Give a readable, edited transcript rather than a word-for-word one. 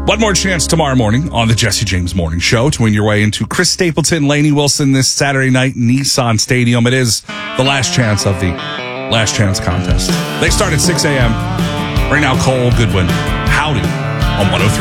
One more chance tomorrow morning on the Jesse James Morning Show to win your way into Chris Stapleton, Lainey Wilson this Saturday night, Nissan Stadium. It is the last chance of the Last Chance contest. They start at 6 a.m. Right now, Cole Goodwin, Howdy on 103.